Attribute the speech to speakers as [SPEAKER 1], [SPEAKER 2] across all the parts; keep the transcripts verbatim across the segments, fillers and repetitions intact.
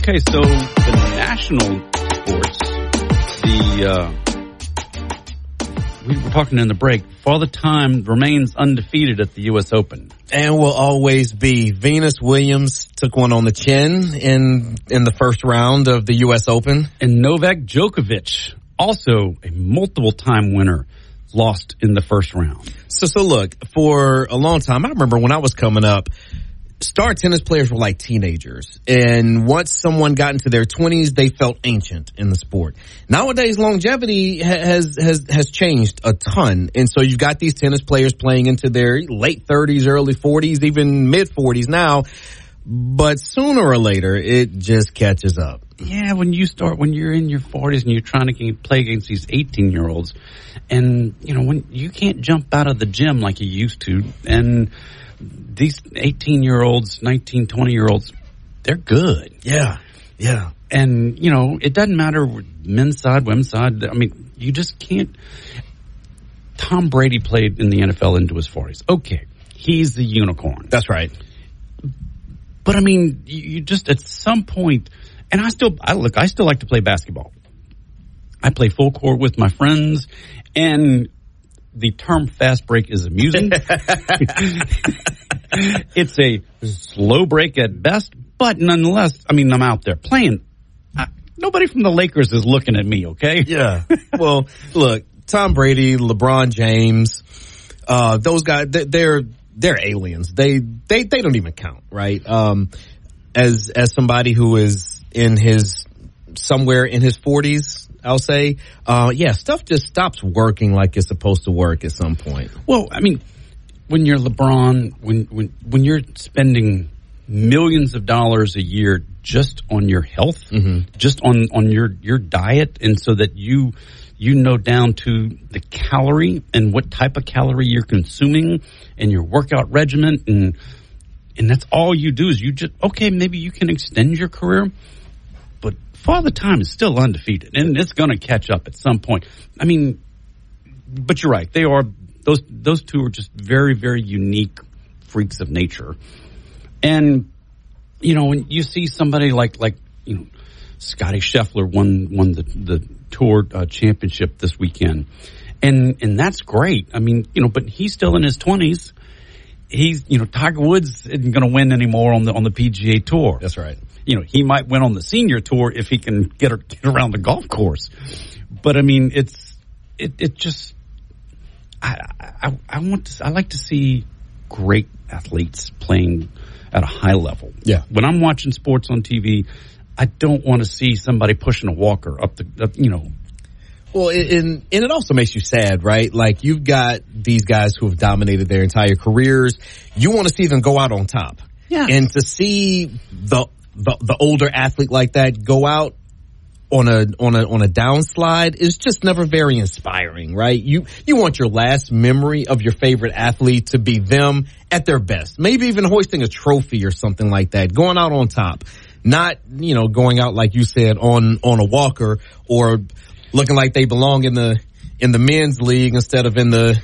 [SPEAKER 1] Okay, so the national sports, the uh, we were talking in the break. Father Time remains undefeated at the U S Open,
[SPEAKER 2] and will always be. Venus Williams took one on the chin in in the first round of the U S Open,
[SPEAKER 1] and Novak Djokovic, also a multiple-time winner, lost in the first round.
[SPEAKER 2] So, so look, for a long time, I remember when I was coming up, star tennis players were like teenagers. And once someone got into their twenties, they felt ancient in the sport. Nowadays, longevity has, has, has changed a ton. And so you've got these tennis players playing into their late thirties, early forties, even mid forties now. But sooner or later, it just catches up.
[SPEAKER 1] Yeah, when you start, when you're in your forties and you're trying to play against these eighteen-year-olds, and, you know, when you can't jump out of the gym like you used to, and these eighteen-year-olds, nineteen, twenty-year-olds, they're good.
[SPEAKER 2] Yeah, yeah.
[SPEAKER 1] And, you know, it doesn't matter men's side, women's side. I mean, you just can't. Tom Brady played in the N F L into his forties. Okay, he's the unicorn.
[SPEAKER 2] That's right.
[SPEAKER 1] But, I mean, you, you just, at some point, and I still, I look, I still like to play basketball. I play full court with my friends, and the term fast break is amusing. It's a slow break at best, but nonetheless, I mean, I'm out there playing. I, nobody from the Lakers is looking at me, okay?
[SPEAKER 2] Yeah. Well, look, Tom Brady, LeBron James, uh, those guys, they're they're aliens. They they they don't even count, right? Um, as as somebody who is in his somewhere in his forties, I'll say, uh, yeah, stuff just stops working like it's supposed to work at some point.
[SPEAKER 1] Well, I mean, when you're LeBron, when when when you're spending millions of dollars a year just on your health, mm-hmm. just on, on your, your diet, and so that you you know down to the calorie and what type of calorie you're consuming and your workout regimen, and and that's all you do is you just, okay, maybe you can extend your career, but Father Time is still undefeated, and it's going to catch up at some point. I mean, but you're right. They are, those those two are just very, very unique freaks of nature. And, you know, when you see somebody like, like you know, Scotty Scheffler won won the, the tour uh, championship this weekend. And and that's great. I mean, you know, but he's still in his twenties. He's, you know, Tiger Woods isn't going to win anymore on the on the P G A Tour.
[SPEAKER 2] That's right.
[SPEAKER 1] You know, he might win on the senior tour if he can get, get around the golf course. But I mean, it's it it just I I I want to I like to see great athletes playing at a high level.
[SPEAKER 2] Yeah.
[SPEAKER 1] When I'm watching sports on T V, I don't want to see somebody pushing a walker up the up, you know.
[SPEAKER 2] Well, and, and it also makes you sad, right? Like, you've got these guys who have dominated their entire careers. You want to see them go out on top.
[SPEAKER 1] Yeah.
[SPEAKER 2] And to see the, the the older athlete like that go out on a on a on a downslide is just never very inspiring, right? You you want your last memory of your favorite athlete to be them at their best. Maybe even hoisting a trophy or something like that, going out on top. Not, you know, going out, like you said, on on a walker or looking like they belong in the in the men's league instead of in the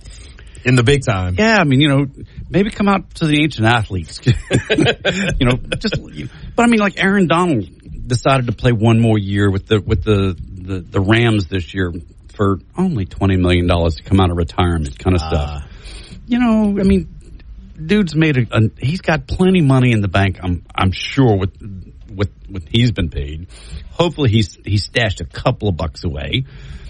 [SPEAKER 2] in the big time.
[SPEAKER 1] Yeah, I mean, you know, maybe come out to the ancient athletes. You know, just. But I mean, like Aaron Donald decided to play one more year with the with the the, the Rams this year for only twenty million dollars to come out of retirement, kind of uh. stuff. You know, I mean, dude's made a, a. He's got plenty of money in the bank. I'm I'm sure with with what he's been paid. Hopefully, he's he's stashed a couple of bucks away.